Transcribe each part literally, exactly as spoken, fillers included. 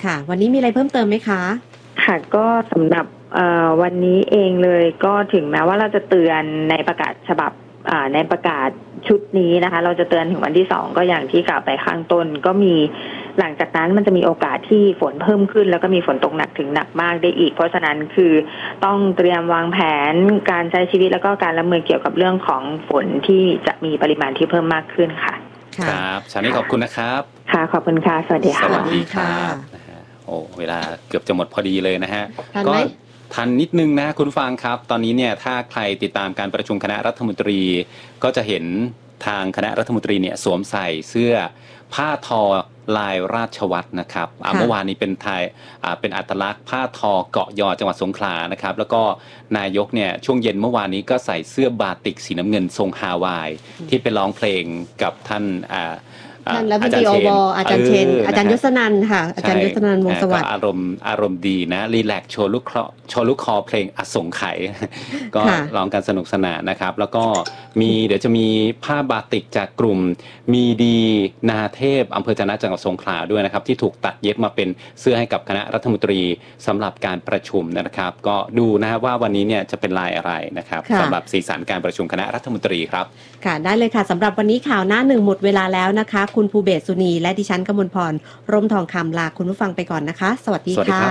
ค่ะวันนี้มีอะไรเพิ่มเติมไหมคะค่ะก็สำหรับวันนี้เองเลยก็ถึงแม้ว่าเราจะเตือนในประกาศฉบับในประกาศชุดนี้นะคะเราจะเตือนถึงวันที่สองก็อย่างที่กล่าวไปข้างต้นก็มีหลังจากนั้นมันจะมีโอกาสที่ฝนเพิ่มขึ้นแล้วก็มีฝนตกหนักถึงหนักมากได้อีกเพราะฉะนั้นคือต้องเตรียมวางแผนการใช้ชีวิตแล้วก็การรับมือเกี่ยวกับเรื่องของฝนที่จะมีปริมาณที่เพิ่มมากขึ้นค่ะครับชานี้ขอบคุณนะครับค่ะขอบคุณค่ะสวัสดีค่ะสวัสดีครับโอ้เวลาเกือบจะหมดพอดีเลยนะฮะก็ทันนิดนึงนะคุณฟังครับตอนนี้เนี่ยถ้าใครติดตามการประชุมคณะรัฐมนตรีก็จะเห็นทางคณะรัฐมนตรีเนี่ยสวมใส่เสื้อผ้าทอลายราชวัตรนะครับเมื่อวานนี้เป็นไทยเป็นอัตลักษณ์ผ้าทอเกาะยอจังหวัดสงขลานะครับแล้วก็นายกเนี่ยช่วงเย็นเมื่อวานนี้ก็ใส่เสื้อบาติกสีน้ำเงินทรงฮาวายที่ไปร้องเพลงกับท่านท่านรัฐมนตรีอบอาจารย์เชนอาจารย์ยศนันท์ค่ะอาจารย์ยศนันท์วงศ์สวัสดิ์อารมณ์อารมณ์ดีนะรีแลกซ์โชว์ลูกคอโชว์ลูกคอเพลงอสงไขยก็ร้องกันสนุกสนานนะครับแล้วก็มีเดี๋ยวจะมีผ้าบาติกจากกลุ่มมีดีนาเทพอำเภอจะนะจังหวัดสงขลาด้วยนะครับที่ถูกตัดเย็บมาเป็นเสื้อให้กับคณะรัฐมนตรีสำหรับการประชุมนะครับก็ดูนะว่าวันนี้เนี่ยจะเป็นลายอะไรนะครับสำหรับสีสันการประชุมคณะรัฐมนตรีครับค่ะได้เลยค่ะสำหรับวันนี้ข่าวหน้าหนึ่งหมดเวลาแล้วนะคะคุณภูเบศสุนีและดิฉันกมลพรร่มทองคำลาคุณผู้ฟังไปก่อนนะคะสวัสดีค่ะ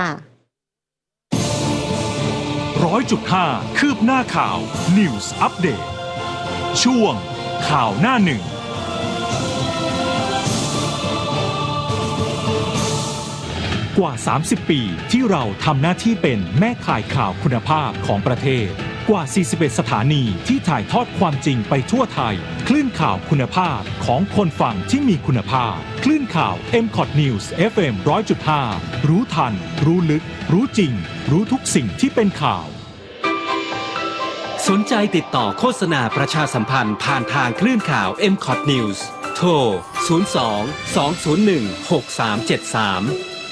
ร้อยจุดห้าคืบหน้าข่าว News Update ช่วงข่าวหน้าหนึ่งกว่าสามสิบปีที่เราทำหน้าที่เป็นแม่ข่ายข่าวคุณภาพของประเทศกว่าสี่สิบเอ็ดสถานีที่ถ่ายทอดความจริงไปทั่วไทยคลื่นข่าวคุณภาพของคนฟังที่มีคุณภาพคลื่นข่าว เอ็ม คอท News เอฟ เอ็ม หนึ่งร้อยจุดห้า รู้ทันรู้ลึกรู้จริงรู้ทุกสิ่งที่เป็นข่าวสนใจติดต่อโฆษณาประชาสัมพันธ์ผ่านทางคลื่นข่าว เอ็ม คอท News โทรศูนย์ สอง สอง ศูนย์ หนึ่ง หก สาม เจ็ด สาม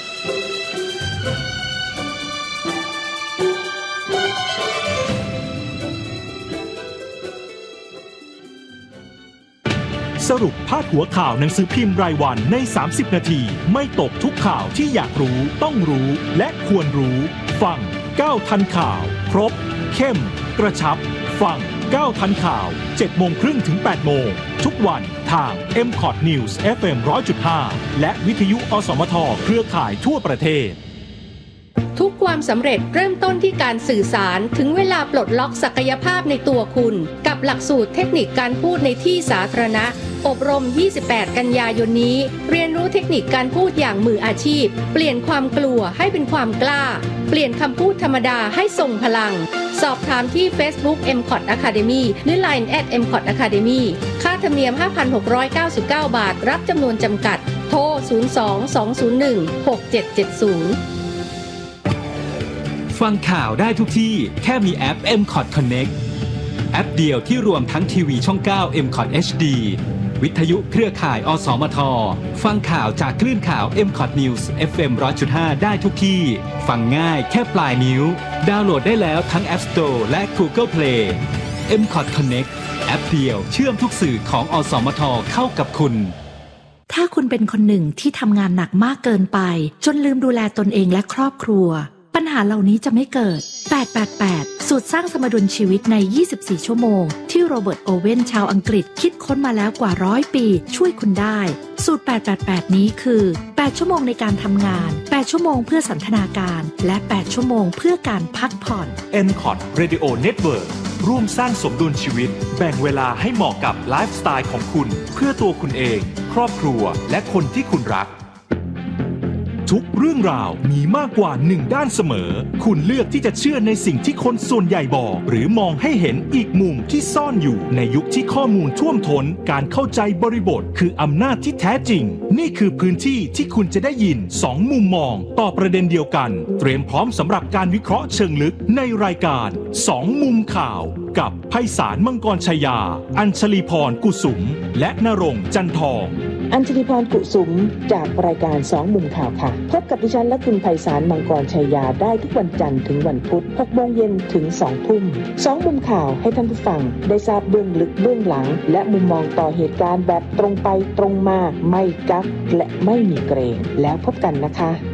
สรุปพาดหัวข่าวหนังสือพิมพ์รายวันในสามสิบนาทีไม่ตกทุกข่าวที่อยากรู้ต้องรู้และควรรู้ฟังก้าวทันข่าวครบเข้มกระชับฟังก้าวทันข่าว เจ็ดโมงครึ่งถึง แปดโมงทุกวันทาง เอ็ม คอท News เอฟ เอ็ม หนึ่งร้อยจุดห้า และวิทยุอสมทเครือข่ายทั่วประเทศทุกความสำเร็จเริ่มต้นที่การสื่อสารถึงเวลาปลดล็อกศักยภาพในตัวคุณกับหลักสูตรเทคนิคการพูดในที่สาธารณะอบรมยี่สิบแปดกันยายนนี้เรียนรู้เทคนิคการพูดอย่างมืออาชีพเปลี่ยนความกลัวให้เป็นความกล้าเปลี่ยนคำพูดธรรมดาให้ทรงพลังสอบถามที่ Facebook เอ็ม คอท Academy หรือ ไลน์ แอท เอ็ม คอท Academy ค่าธรรมเนียม ห้าพันหกร้อยเก้าสิบเก้า บาทรับจำนวนจำกัดโทรศูนย์ สอง สอง ศูนย์ หนึ่ง หก เจ็ด เจ็ด ศูนย์ฟังข่าวได้ทุกที่แค่มีแอป เอ็ม คอท Connect แอปเดียวที่รวมทั้งทีวีช่อง เก้า เอ็ม คอท เอช ดี วิทยุเครือข่ายอสมทฟังข่าวจากคลื่นข่าว เอ็ม คอท News เอฟ เอ็ม หนึ่งร้อยจุดห้า ได้ทุกที่ฟังง่ายแค่ปลายนิ้วดาวน์โหลดได้แล้วทั้ง App Store และ Google Play เอ็ม คอท Connect แอปเดียวเชื่อมทุกสื่อของอสมทเข้ากับคุณถ้าคุณเป็นคนหนึ่งที่ทำงานหนักมากเกินไปจนลืมดูแลตนเองและครอบครัวปัญหาเหล่านี้จะไม่เกิดแปด แปด แปดสูตรสร้างสมดุลชีวิตในยี่สิบสี่ชั่วโมงที่โรเบิร์ตโอเว่นชาวอังกฤษคิดค้นมาแล้วกว่าร้อยปีช่วยคุณได้สูตรแปด แปด แปดนี้คือแปดชั่วโมงในการทำงานแปดชั่วโมงเพื่อสันทนาการและแปดชั่วโมงเพื่อการพักผ่อนเอ็ม คอท Radio Network ร่วมสร้างสมดุลชีวิตแบ่งเวลาให้เหมาะกับไลฟ์สไตล์ของคุณเพื่อตัวคุณเองครอบครัวและคนที่คุณรักทุกเรื่องราวมีมากกว่าหนึ่งด้านเสมอคุณเลือกที่จะเชื่อในสิ่งที่คนส่วนใหญ่บอกหรือมองให้เห็นอีกมุมที่ซ่อนอยู่ในยุคที่ข้อมูลท่วมท้นการเข้าใจบริบทคืออำนาจที่แท้จริงนี่คือพื้นที่ที่คุณจะได้ยินสองมุมมองต่อประเด็นเดียวกันเตรียมพร้อมสำหรับการวิเคราะห์เชิงลึกในรายการสองมุมข่าวกับไพศาลมังกรชยาอัญชลีพรกุสุมและณรงค์จันทองอัญชลีพรกุสุมจากรายการสองมุมข่าวค่ะพบกับดิฉันและคุณไพศาลมังกรชัยยาได้ทุกวันจันทร์ถึงวันพุธ หกโมงเย็นถึงสองทุ่มสองมุมข่าวให้ท่านผู้ฟังได้ทราบเบื้องลึกเบื้องหลังและมุมมองต่อเหตุการณ์แบบตรงไปตรงมาไม่กักและไม่มีเกรงแล้วพบกันนะคะ